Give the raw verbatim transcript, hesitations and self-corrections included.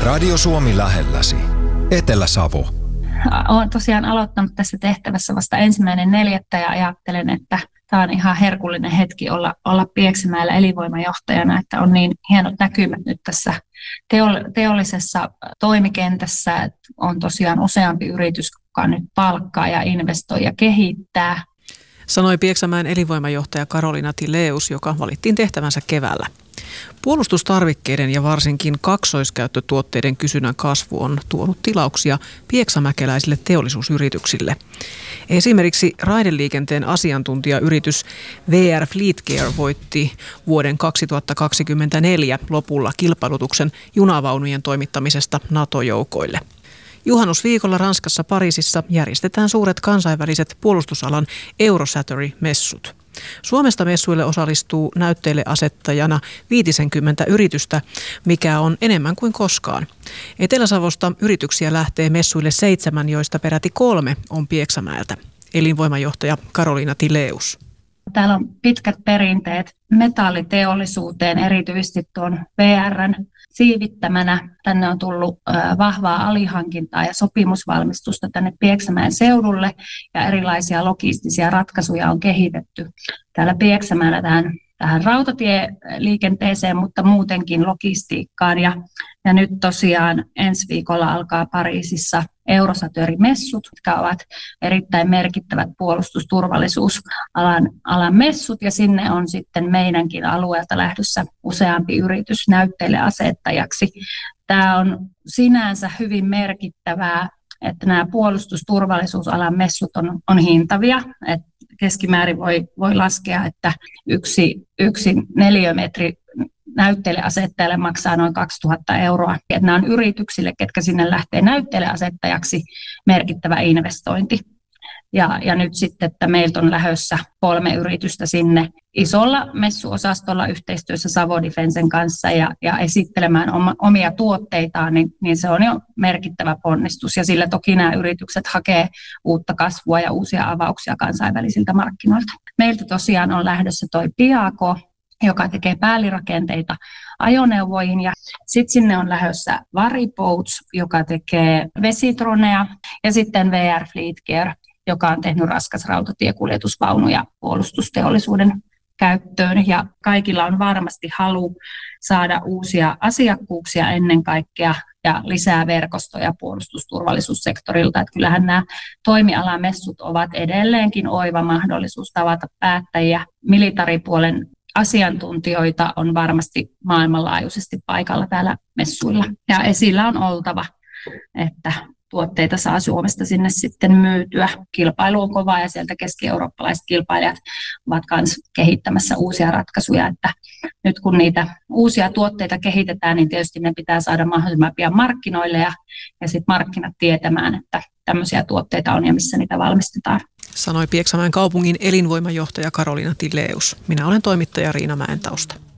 Radio Suomi lähelläsi. Etelä-Savo. Olen tosiaan aloittanut tässä tehtävässä vasta ensimmäinen neljättä ja ajattelen, että tämä on ihan herkullinen hetki olla, olla Pieksämäellä elinvoimajohtajana, että on niin hienot näkymät nyt tässä teollisessa toimikentässä, että on tosiaan useampi yritys, joka nyt palkkaa ja investoi ja kehittää. Sanoi Pieksämäen elinvoimajohtaja Karoliina Tileus, joka valittiin tehtävänsä keväällä. Puolustustarvikkeiden ja varsinkin kaksoiskäyttötuotteiden kysynnän kasvu on tuonut tilauksia pieksämäkeläisille teollisuusyrityksille. Esimerkiksi raideliikenteen asiantuntijayritys V R Fleetcare voitti vuoden kaksituhattakaksikymmentäneljä lopulla kilpailutuksen junavaunujen toimittamisesta NATO-joukoille. Juhannusviikolla Ranskassa Pariisissa järjestetään suuret kansainväliset puolustusalan Eurosatory-messut. Suomesta messuille osallistuu näytteille asettajana viisikymmentä yritystä, mikä on enemmän kuin koskaan. Etelä-Savosta yrityksiä lähtee messuille seitsemän, joista peräti kolme on Pieksämäeltä. Elinvoimajohtaja Karoliina Tileus. Täällä on pitkät perinteet metalliteollisuuteen, erityisesti tuon V R:n siivittämänä. Tänne on tullut vahvaa alihankintaa ja sopimusvalmistusta tänne Pieksämäen seudulle ja erilaisia logistisia ratkaisuja on kehitetty täällä Pieksämäellä tähän, tähän rautatieliikenteeseen, mutta muutenkin logistiikkaan. Ja, ja nyt tosiaan ensi viikolla alkaa Pariisissa Eurosatory-messut, jotka ovat erittäin merkittävät puolustusturvallisuusalan alan messut, ja sinne on sitten meidänkin alueelta lähdössä useampi yritys näytteille asettajaksi. Tämä on sinänsä hyvin merkittävää, että nämä puolustusturvallisuusalan messut on, on hintavia, että keskimäärin voi, voi laskea, että yksi, yksi neliömetri näytteille asettajalle maksaa noin kaksituhatta euroa. Että nämä on yrityksille, ketkä sinne lähtee näytteille asettajaksi, merkittävä investointi. Ja, ja nyt sitten, että meiltä on lähdössä kolme yritystä sinne isolla messuosastolla yhteistyössä Savo Defensen kanssa ja, ja esittelemään oma, omia tuotteitaan, niin, niin se on jo merkittävä ponnistus. Ja sillä toki nämä yritykset hakee uutta kasvua ja uusia avauksia kansainvälisiltä markkinoilta. Meiltä tosiaan on lähdössä toi Piaco, joka tekee päällirakenteita ajoneuvoihin. Ja sitten sinne on lähdössä Variboats, joka tekee vesitronea, ja sitten V R Fleetcare, joka on tehnyt raskas rautatiekuljetusvaunuja puolustusteollisuuden käyttöön. Ja kaikilla on varmasti halu saada uusia asiakkuuksia ennen kaikkea ja lisää verkostoja puolustusturvallisuussektorilta. Että kyllähän nämä toimialan messut ovat edelleenkin oiva mahdollisuus tavata päättäjiä. Militaripuolen asiantuntijoita on varmasti maailmanlaajuisesti paikalla täällä messuilla. Ja esillä on oltava, että tuotteita saa Suomesta sinne sitten myytyä. Kilpailu on kovaa ja sieltä keski-eurooppalaiset kilpailijat ovat myös kehittämässä uusia ratkaisuja. Että nyt kun niitä uusia tuotteita kehitetään, niin tietysti ne pitää saada mahdollisimman pian markkinoille ja, ja sitten markkinat tietämään, että tämmöisiä tuotteita on ja missä niitä valmistetaan. Sanoi Pieksämäen kaupungin elinvoimajohtaja Karoliina Tileus. Minä olen toimittaja Riina Mäentausta.